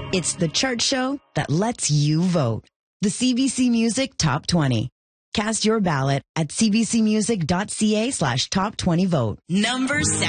It's the chart show that lets you vote. The CBC Music Top 20. Cast your ballot at cbcmusic.ca/top20vote. Number 7.